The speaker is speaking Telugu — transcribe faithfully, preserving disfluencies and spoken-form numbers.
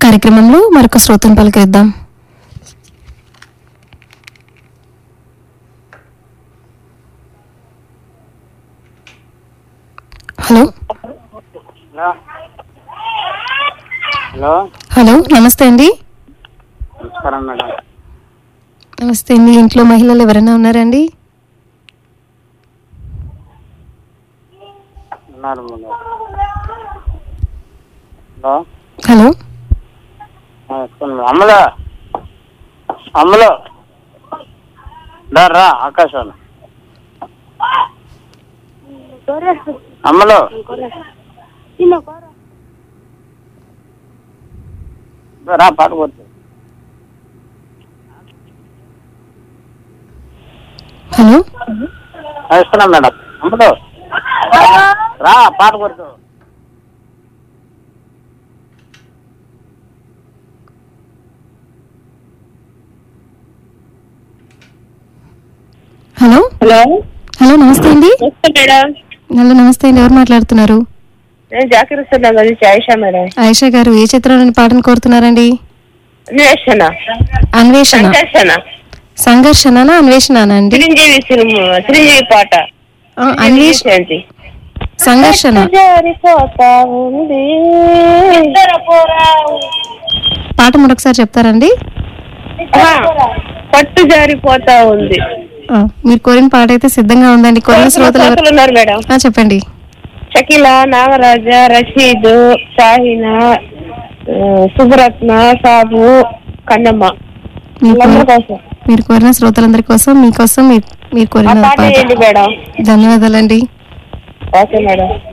కార్యక్రమంలో మరొక శ్రోతను పలకరిద్దాం. హలో హలో హలో నమస్తే అండి. నమస్కారం మేడం. నమస్తే అండి. ఇంట్లో మహిళలు ఎవరైనా ఉన్నారండి? ఉన్నారు మేడం. హలో హలో అమ్మలో అమ్మలో రా ఆకాశవాణి అమ్మలో రా పాట కొట్టు. హలో ఇస్తున్నాం మేడం. అమ్మలో రా పాట కొట్టు. హలో హలో హలో నమస్తే అండి. మేడం. హలో నమస్తే అండి. ఎవరు మాట్లాడుతున్నారు? నేను జాకిర్ హుస్సేన్ నగర్ నుంచి ఆయిషా మేడం. ఆయిషా గారు ఏ చిత్రంలోని పాటను కోరుతున్నారండి? అన్వేషణ అన్వేషణ సంఘర్షణ సంఘర్షణనా అన్వేషణనా అండి? చిరంజీవి సినిమా చిరంజీవి పాట ఆ, అన్వేష జయంతి. సంఘర్షణ జారిపోతా ఉంది. పాట మరొకసారి చెప్తారండి? ఆ, పట్టు జారిపోతా ఉంది. ఆ, మీరు కోరిన పాట అయితే సిద్ధంగా ఉందండి. కోరిన శ్రోతలు ఎవరు? శ్రోతలు ఉన్నారు మేడం. ఆ, చెప్పండి. షకీల, నాగరాజ, రషీద్, షాహీనా, ఆ, సుబ్బరత్న, సాబు, కన్నమ్మ మీ వీళ్ళందరి కోరి- కోసం మీరు కోరిన శ్రోతలందరి కోసం మీకోసం మీరు మీరు ఆ కోరిన పాట పాట. ఏంటి మేడం? ధన్యవాదాలండి. Okay madam.